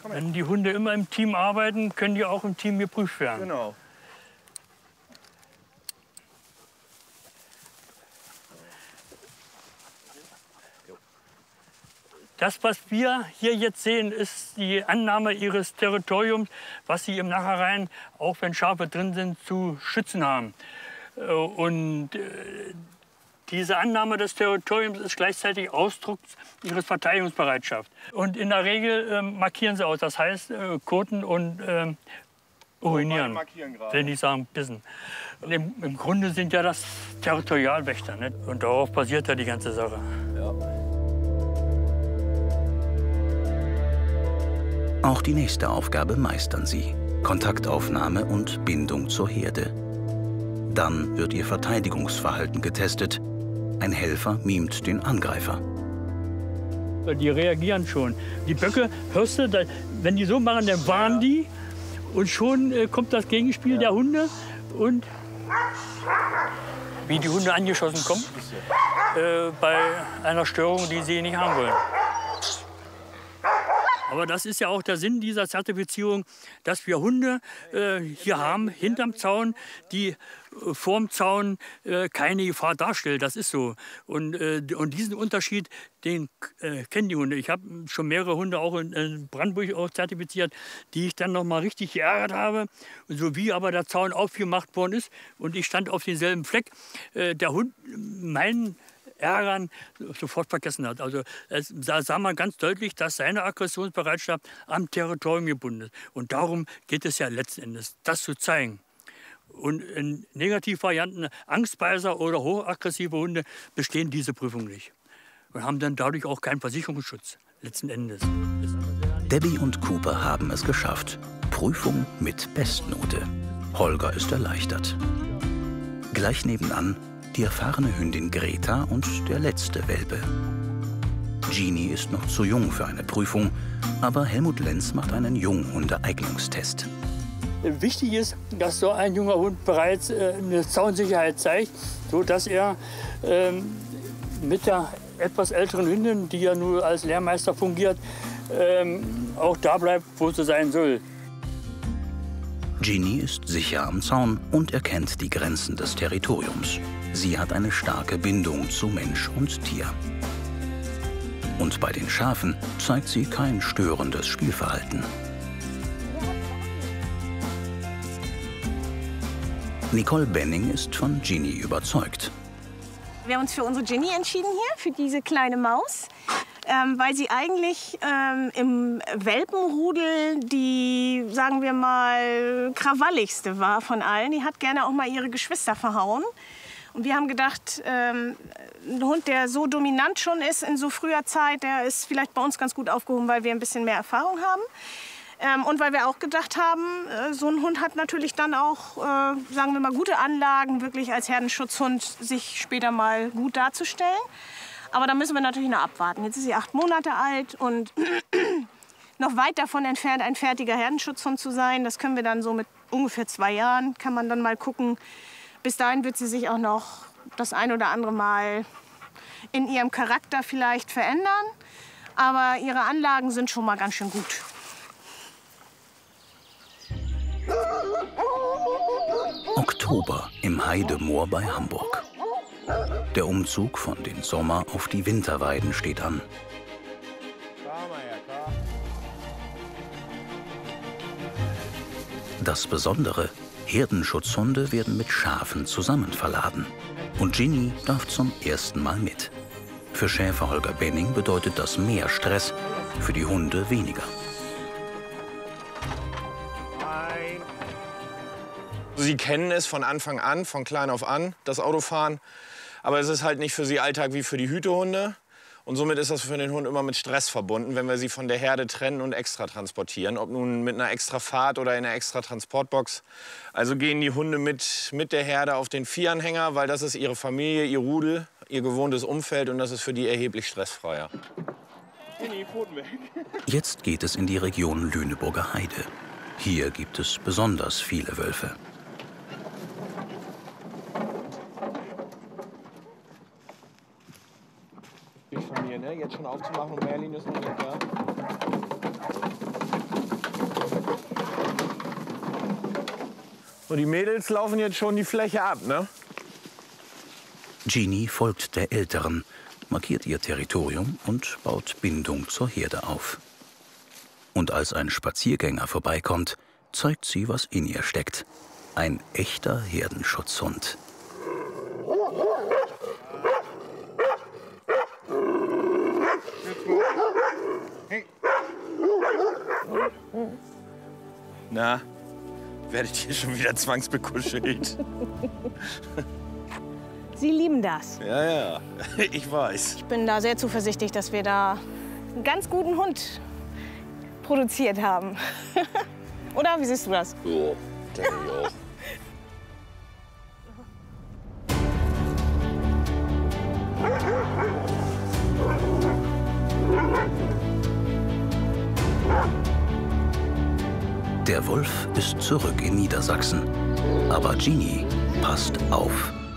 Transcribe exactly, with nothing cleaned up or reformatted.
Wenn die Hunde immer im Team arbeiten, können die auch im Team geprüft werden. Genau. Das, was wir hier jetzt sehen, ist die Annahme ihres Territoriums, was sie im Nachhinein, auch wenn Schafe drin sind, zu schützen haben. Und diese Annahme des Territoriums ist gleichzeitig Ausdruck ihres Verteidigungsbereitschaft. Und in der Regel äh, markieren sie aus, das heißt äh, koten und äh, urinieren, will nicht sagen bissen. Und im, im Grunde sind ja das Territorialwächter, ne? Und darauf basiert ja die ganze Sache. Ja. Auch die nächste Aufgabe meistern sie: Kontaktaufnahme und Bindung zur Herde. Dann wird ihr Verteidigungsverhalten getestet. Ein Helfer mimt den Angreifer. Die reagieren schon. Die Böcke, hörst du, da, wenn die so machen, dann warnen die. Und schon äh, kommt das Gegenspiel der Hunde. Und wie die Hunde angeschossen kommen, äh, bei einer Störung, die sie nicht haben wollen. Aber das ist ja auch der Sinn dieser Zertifizierung, dass wir Hunde äh, hier haben, hinterm Zaun, die äh, vorm Zaun äh, keine Gefahr darstellen. Das ist so. Und, äh, und diesen Unterschied, den äh, kennen die Hunde. Ich habe schon mehrere Hunde auch in, in Brandenburg auch zertifiziert, die ich dann noch mal richtig geärgert habe. Und so wie aber der Zaun aufgemacht worden ist und ich stand auf demselben Fleck, äh, der Hund meinen Ärgern sofort vergessen hat. Also es, da sah man ganz deutlich, dass seine Aggressionsbereitschaft am Territorium gebunden ist. Und darum geht es ja letzten Endes, das zu zeigen. Und in Negativvarianten, Angstbeißer oder hochaggressive Hunde, bestehen diese Prüfung nicht. Und haben dann dadurch auch keinen Versicherungsschutz, letzten Endes. Debbie und Cooper haben es geschafft. Prüfung mit Bestnote. Holger ist erleichtert. Gleich nebenan die erfahrene Hündin Greta und der letzte Welpe. Genie ist noch zu jung für eine Prüfung, aber Helmut Lenz macht einen Junghundeeignungstest. Wichtig ist, dass so ein junger Hund bereits äh, eine Zaunsicherheit zeigt, sodass er ähm, mit der etwas älteren Hündin, die ja nur als Lehrmeister fungiert, ähm, auch da bleibt, wo sie sein soll. Genie ist sicher am Zaun und erkennt die Grenzen des Territoriums. Sie hat eine starke Bindung zu Mensch und Tier. Und bei den Schafen zeigt sie kein störendes Spielverhalten. Nicole Benning ist von Genie überzeugt. Wir haben uns für unsere Ginny entschieden hier, für diese kleine Maus. Ähm, weil sie eigentlich ähm, im Welpenrudel die, sagen wir mal, krawalligste war von allen. Die hat gerne auch mal ihre Geschwister verhauen. Und wir haben gedacht, ähm, ein Hund, der so dominant schon ist in so früher Zeit, der ist vielleicht bei uns ganz gut aufgehoben, weil wir ein bisschen mehr Erfahrung haben. Ähm, und weil wir auch gedacht haben, äh, so ein Hund hat natürlich dann auch, äh, sagen wir mal, gute Anlagen, wirklich als Herdenschutzhund sich später mal gut darzustellen. Aber da müssen wir natürlich noch abwarten. Jetzt ist sie acht Monate alt und noch weit davon entfernt, ein fertiger Herdenschutzhund zu sein. Das können wir dann so mit ungefähr zwei Jahren, kann man dann mal gucken. Bis dahin wird sie sich auch noch das ein oder andere Mal in ihrem Charakter vielleicht verändern. Aber ihre Anlagen sind schon mal ganz schön gut. Oktober im Heidemoor bei Hamburg. Der Umzug von den Sommer- auf die Winterweiden steht an. Das Besondere: Herdenschutzhunde werden mit Schafen zusammen verladen. Und Ginny darf zum ersten Mal mit. Für Schäfer Holger Benning bedeutet das mehr Stress, für die Hunde weniger. Sie kennen es von Anfang an, von klein auf an, das Autofahren. Aber es ist halt nicht für sie Alltag wie für die Hütehunde. Und somit ist das für den Hund immer mit Stress verbunden, wenn wir sie von der Herde trennen und extra transportieren. Ob nun mit einer extra Fahrt oder in einer extra Transportbox. Also gehen die Hunde mit, mit der Herde auf den Viehanhänger, weil das ist ihre Familie, ihr Rudel, ihr gewohntes Umfeld. Und das ist für die erheblich stressfreier. Jetzt geht es in die Region Lüneburger Heide. Hier gibt es besonders viele Wölfe. Von mir, ne? Jetzt schon aufzumachen und Merlin ist noch nicht da. Und die Mädels laufen jetzt schon die Fläche ab, ne? Genie folgt der Älteren, markiert ihr Territorium und baut Bindung zur Herde auf. Und als ein Spaziergänger vorbeikommt, zeigt sie, was in ihr steckt. Ein echter Herdenschutzhund. Na, werdet ihr schon wieder zwangsbekuschelt? Sie lieben das. Ja, ja, ich weiß. Ich bin da sehr zuversichtlich, dass wir da einen ganz guten Hund produziert haben. Oder, wie siehst du das? Ja, denke ich auch. Der Wolf ist zurück in Niedersachsen. Aber Genie passt auf.